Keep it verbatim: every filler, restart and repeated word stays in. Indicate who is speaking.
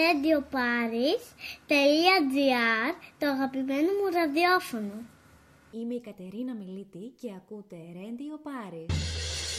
Speaker 1: radio paris τελεία gr, το αγαπημένο μου ραδιόφωνο.
Speaker 2: Είμαι η Κατερίνα Μιλίτη και ακούτε Radio Paris.